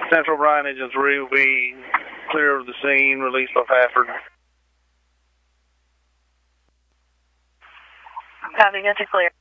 Central Bryan Engine 3 will be clear of the scene, released by Fafford. Copy, good to clear.